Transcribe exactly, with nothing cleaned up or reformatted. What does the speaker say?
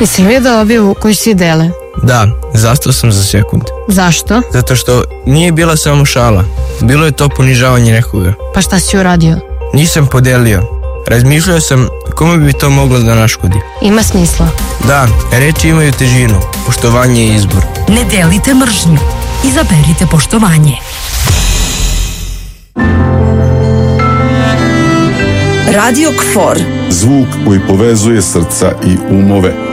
Jesi li vidio objavu koju svi dele? Da, zastao sam za sekund. Zašto? Zato što nije bila samo šala. Bilo je to ponižavanje nekoga. Pa šta si uradio? Nisam podelio. Razmišljao sam kome bi to moglo da naškodi. Ima smisla. Da, reči imaju težinu. Poštovanje je izbor. Ne delite mržnju. Izaberite poštovanje. Radio K F O R. Zvuk koji povezuje srca i umove.